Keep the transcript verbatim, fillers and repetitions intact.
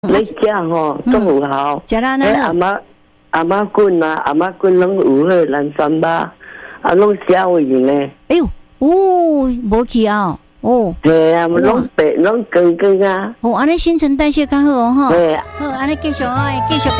你食吼总有效。 食啦， 迄阿妈阿妈棍啊，阿妈棍拢有迄蓝酸肉，啊，拢消胃用诶。 哎呦，哦，无去啊，哦， 嘿啊，拢白拢光光啊。 哦，安尼新陈代谢较好哦，哈。 对啊。 好，安尼继续哦，继续。